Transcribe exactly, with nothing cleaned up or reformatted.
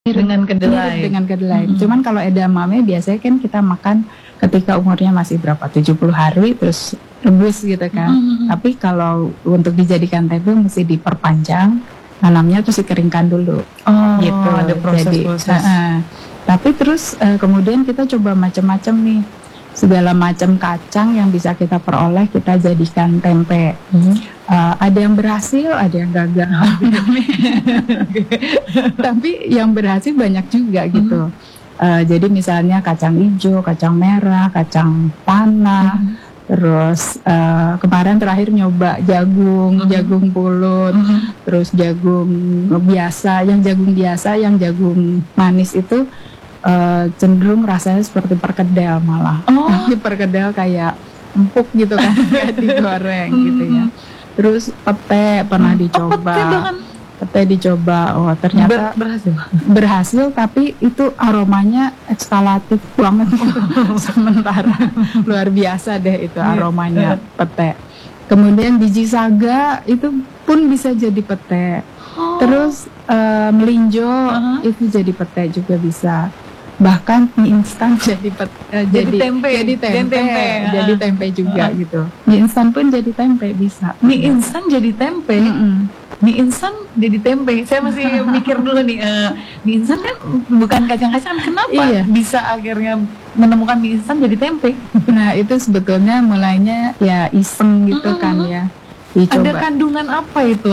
Dengan kedelai. Mirip dengan kedelai. Mm-hmm. Cuman kalau edamame biasanya kan kita makan ketika umurnya masih berapa, tujuh puluh hari terus rebus gitu kan. Mm-hmm. Tapi kalau untuk dijadikan tempe mesti diperpanjang, nanamnya terus dikeringkan dulu. Oh, gitu. ada proses-proses. Jadi, uh, uh, tapi terus uh, kemudian kita coba macam-macam nih. Segala macam kacang yang bisa kita peroleh kita jadikan tempe. Mm-hmm. Uh, ada yang berhasil, ada yang gagal. Tapi yang berhasil banyak juga gitu. Mm-hmm. Uh, jadi misalnya kacang hijau, kacang merah, kacang tanah. Mm-hmm. Terus uh, kemarin terakhir nyoba jagung, mm-hmm. jagung pulut, mm-hmm. terus jagung biasa, yang jagung biasa, yang jagung manis itu uh, cenderung rasanya seperti perkedel malah. Oh, perkedel kayak empuk gitu kan, kayak digoreng mm-hmm. gitu ya. Terus pete pernah dicoba. Oh, pete bahkan. Pete dicoba, oh ternyata Ber- berhasil. Berhasil, tapi itu aromanya ekstalatif banget. Sementara luar biasa deh itu aromanya pete. Kemudian biji saga itu pun bisa jadi pete. Oh. Terus uh, melinjo uh-huh. itu jadi pete juga bisa. Bahkan mie instan jadi pet, uh, jadi, jadi tempe, jadi tempe, tempe, jadi tempe juga uh. gitu. Mie instan pun jadi tempe bisa. Mie instan jadi tempe. Mm-mm. Mie instan jadi tempe. Saya masih mikir dulu nih, uh, mie instan kan bukan kacang-kacang, kenapa iya. bisa akhirnya menemukan mie instan jadi tempe? Nah itu sebetulnya mulainya ya iseng gitu mm-hmm. kan ya. Dicoba. Ada kandungan apa itu?